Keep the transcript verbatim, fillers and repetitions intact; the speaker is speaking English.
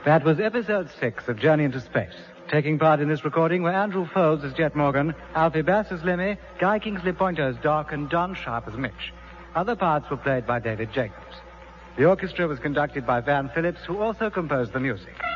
That was episode six of Journey into Space. Taking part in this recording were Andrew Foulds as Jet Morgan, Alfie Bass as Lemmy, Guy Kingsley Pointer as Doc, and Don Sharp as Mitch. Other parts were played by David Jacobs. The orchestra was conducted by Van Phillips, who also composed the music.